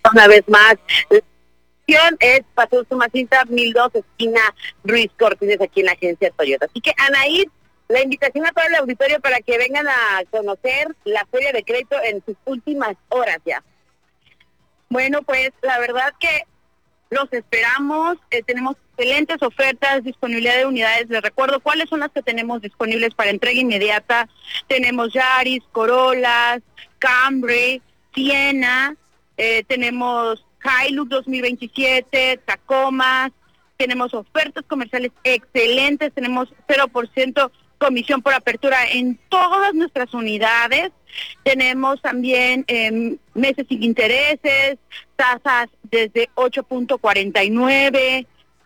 una vez más. La dirección es Paseo Sumacinta 1002, esquina Ruiz Cortines, aquí en la agencia Toyota. Así que, Anaí, la invitación a todo el auditorio para que vengan a conocer la feria de crédito en sus últimas horas ya. Bueno, pues la verdad que los esperamos, tenemos excelentes ofertas, disponibilidad de unidades. Les recuerdo cuáles son las que tenemos disponibles para entrega inmediata. Tenemos Yaris, Corollas, Camry, Siena, tenemos Hilux 2027, Tacomas, tenemos ofertas comerciales excelentes, tenemos 0% comisión por apertura en todas nuestras unidades. Tenemos también meses sin intereses, tasas desde 8.49.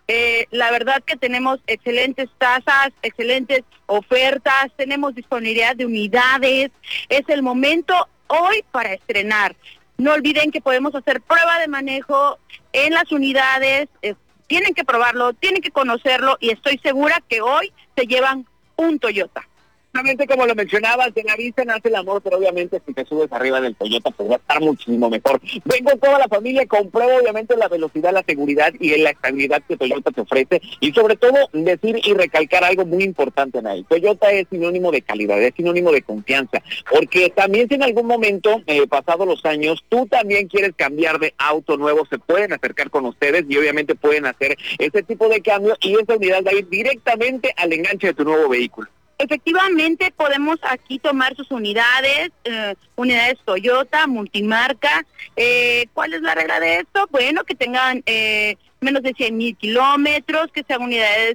La verdad que tenemos excelentes tasas, excelentes ofertas, tenemos disponibilidad de unidades. Es el momento hoy para estrenar. No olviden que podemos hacer prueba de manejo en las unidades. Tienen que probarlo, tienen que conocerlo y estoy segura que hoy se llevan un Toyota. Exactamente como lo mencionabas, en la vista nace el amor, pero obviamente si te subes arriba del Toyota pues va a estar muchísimo mejor. Ven con toda la familia, comprueba obviamente la velocidad, la seguridad y la estabilidad que Toyota te ofrece, y sobre todo decir y recalcar algo muy importante, Anaí. Toyota es sinónimo de calidad, es sinónimo de confianza, porque también si en algún momento, pasados los años, tú también quieres cambiar de auto nuevo, se pueden acercar con ustedes y obviamente pueden hacer ese tipo de cambio y esa unidad va a ir directamente al enganche de tu nuevo vehículo. Efectivamente, podemos aquí tomar sus unidades, unidades Toyota, multimarca. ¿Cuál es la regla de esto? Bueno, que tengan menos de 100,000 kilómetros, que sean unidades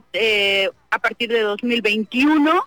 a partir de 2021.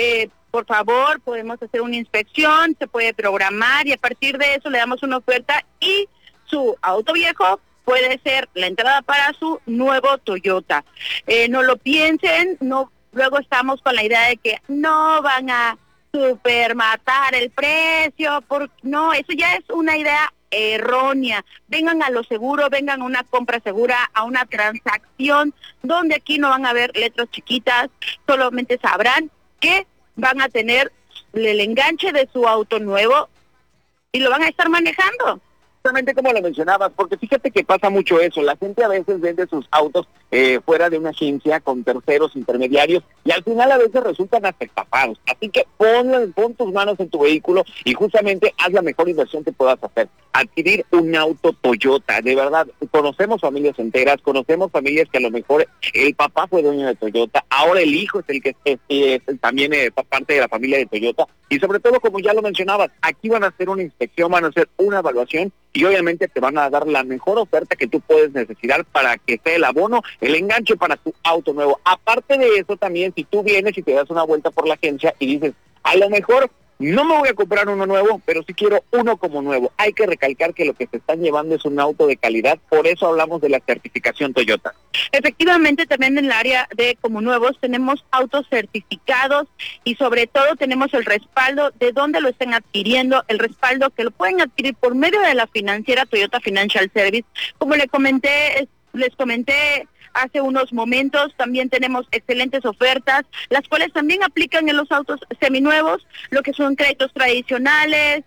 Por favor, podemos hacer una inspección, se puede programar y a partir de eso le damos una oferta y su auto viejo puede ser la entrada para su nuevo Toyota. No lo piensen, no. Luego estamos con la idea de que no van a supermatar el precio, no, eso ya es una idea errónea. Vengan a lo seguro, vengan a una compra segura, a una transacción donde aquí no van a haber letras chiquitas, solamente sabrán que van a tener el enganche de su auto nuevo y lo van a estar manejando. Exactamente como lo mencionabas, porque fíjate que pasa mucho eso, la gente a veces vende sus autos fuera de una agencia con terceros intermediarios y al final a veces resultan hasta estafados, así que pon tus manos en tu vehículo y justamente haz la mejor inversión que puedas hacer, adquirir un auto Toyota. De verdad, conocemos familias enteras, conocemos familias que a lo mejor el papá fue dueño de Toyota, ahora el hijo es el que es también parte de la familia de Toyota, y sobre todo, como ya lo mencionabas, aquí van a hacer una inspección, van a hacer una evaluación y obviamente te van a dar la mejor oferta que tú puedes necesitar para que sea el abono, el enganche para tu auto nuevo. Aparte de eso también, si tú vienes y te das una vuelta por la agencia y dices, a lo mejor no me voy a comprar uno nuevo, pero sí quiero uno como nuevo. Hay que recalcar que lo que se están llevando es un auto de calidad, por eso hablamos de la certificación Toyota. Efectivamente, también en el área de como nuevos tenemos autos certificados y sobre todo tenemos el respaldo de dónde lo estén adquiriendo, el respaldo que lo pueden adquirir por medio de la financiera Toyota Financial Service. Como les comenté hace unos momentos, también tenemos excelentes ofertas, las cuales también aplican en los autos seminuevos, lo que son créditos tradicionales,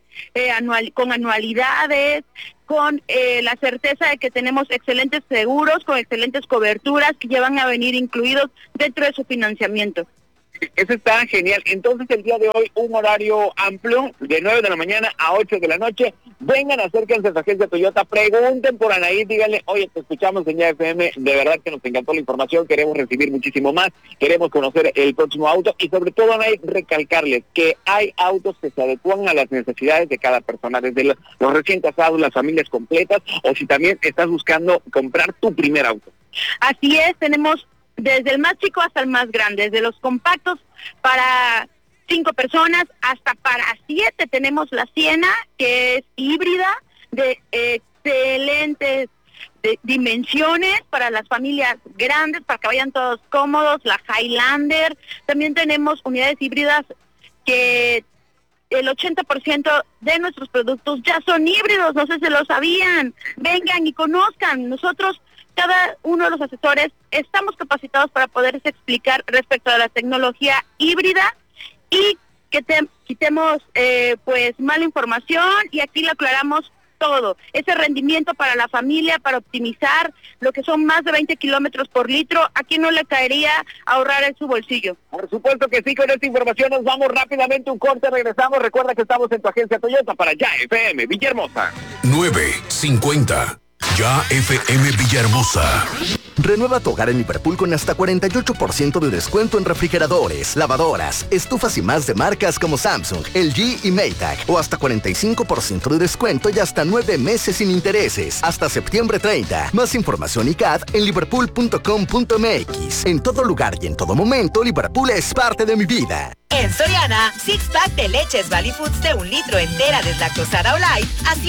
con anualidades, con la certeza de que tenemos excelentes seguros, con excelentes coberturas que ya van a venir incluidos dentro de su financiamiento. Eso está genial. Entonces el día de hoy un horario amplio de 9 de la mañana a 8 de la noche. Vengan, acérquense a su agencia Toyota, pregunten por Anaí, díganle, oye, te escuchamos en Ya FM, de verdad que nos encantó la información, queremos recibir muchísimo más, queremos conocer el próximo auto y sobre todo, Anaí, recalcarles que hay autos que se adecuan a las necesidades de cada persona, desde los recién casados, las familias completas, o si también estás buscando comprar tu primer auto. Así es, tenemos desde el más chico hasta el más grande, desde los compactos para 5 personas hasta para 7. Tenemos la Siena, que es híbrida, de excelentes dimensiones para las familias grandes, para que vayan todos cómodos, la Highlander. También tenemos unidades híbridas que el 80% de nuestros productos ya son híbridos, no sé si lo sabían. Vengan y conozcan. Nosotros, cada uno de los asesores, estamos capacitados para poderles explicar respecto a la tecnología híbrida y que quitemos pues mala información y aquí lo aclaramos todo, ese rendimiento para la familia, para optimizar lo que son más de 20 kilómetros por litro. ¿A quién no le caería ahorrar en su bolsillo? Por supuesto que sí, con esta información nos vamos rápidamente un corte, regresamos. Recuerda que estamos en tu agencia Toyota para Ya FM Villahermosa. 9:50. Ya FM Villahermosa. Renueva tu hogar en Liverpool con hasta 48% de descuento en refrigeradores, lavadoras, estufas y más de marcas como Samsung, LG y Maytag. O hasta 45% de descuento y hasta 9 meses sin intereses. Hasta septiembre 30. Más información y CAD en liverpool.com.mx. En todo lugar y en todo momento, Liverpool es parte de mi vida. En Soriana, 6-pack de leches Valley Foods de 1 litro entera deslactosada o light a